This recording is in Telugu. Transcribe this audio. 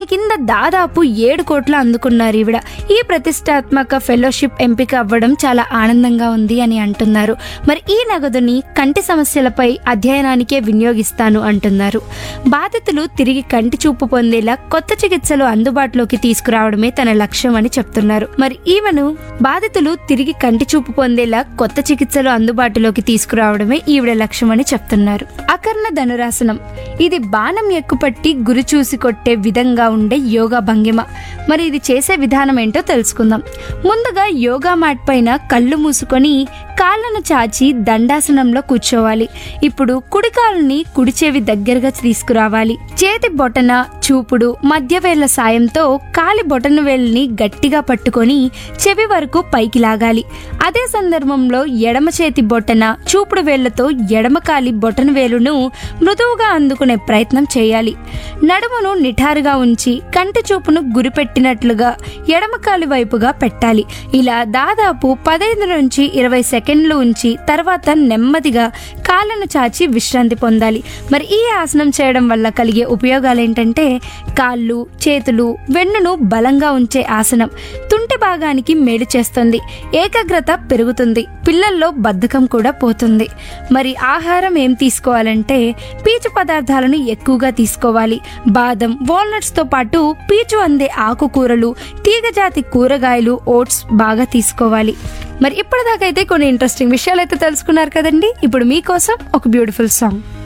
కింద దాదాపు 7 కోట్లు అందుకున్నారు ఈవిడ. ఈ ప్రతిష్టాత్మక ఫెలోషిప్ ఎంపిక అవ్వడం చాలా ఆనందంగా ఉంది అని అంటున్నారు. మరి ఈ నగదుని కంటి సమస్యలపై అధ్యయనానికే వినియోగిస్తాను అంటున్నారు. బాధితులు తిరిగి కంటి చూపు పొందేలా కొత్త చికిత్సలు అందుబాటులోకి తీసుకురావడమే తన లక్ష్యం అని చెప్తున్నారు. మరి ఈమెను బాధితులు తిరిగి కంటి చూపు పొందేలా కొత్త చికిత్సలు అందుబాటులోకి తీసుకురావడమే ఈవిడ లక్ష్యం అని చెప్తున్నారు. అకర్ణ ధనురాసనం ఇది బాణం ఎక్కుపట్టి గురి చూసి కొట్టే విధంగా ఉండే యోగా భంగిమ. మరి ఇది చేసే విధానం ఏంటో తెలుసుకుందాం. ముందుగా యోగా మ్యాట్ పైన కళ్ళు మూసుకొని కాళ్ళను చాచి దండాసనంలో కూర్చోవాలి. ఇప్పుడు కుడి కాలుని కుడి చెవి దగ్గరగా తీసుకురావాలి. చేతి బొటన, చూపుడు, మధ్య వేళ్ల సాయంతో కాలి బొటన వేలుని గట్టిగా పట్టుకొని చెవి వరకు పైకి లాగాలి. అదే సందర్భంలో ఎడమ చేతి బొటన, చూపుడు వేళ్లతో ఎడమ కాలి బొటన వేలును మృదువుగా అందుకునే ప్రయత్నం చేయాలి. నడుమును నిఠారుగా ఉంచి కంటి చూపును గురిపెట్టినట్లుగా ఎడమ కాలి వైపుగా పెట్టాలి. ఇలా దాదాపు 15 నుంచి 20 సెకండ్లు ఉంచి తర్వాత నెమ్మదిగా కాళ్ళను చాచి విశ్రాంతి పొందాలి. మరి ఈ ఆసనం చేయడం వల్ల కలిగే ఉపయోగాలు ఏంటంటే కాళ్ళు, చేతులు, వెన్నును బలంగా ఉంచే ఆసనం. తుంటి భాగానికి మేలు చేస్తుంది. ఏకాగ్రత పెరుగుతుంది. పిల్లల్లో బద్ధకం కూడా పోతుంది. మరి ఆహారం ఏం తీసుకోవాలంటే పీచు పదార్థాలను ఎక్కువగా తీసుకోవాలి. బాదం, వాల్నట్స్ తో పాటు పీచు అందే ఆకుకూరలు, తీగజాతి కూరగాయలు, ఓట్స్ బాగా తీసుకోవాలి. మరి ఇప్పటిదాకైతే కొన్ని ఇంట్రెస్టింగ్ విషయాలు అయితే తెలుసుకున్నారు కదండి. ఇప్పుడు మీకోసం ఒక బ్యూటిఫుల్ సాంగ్.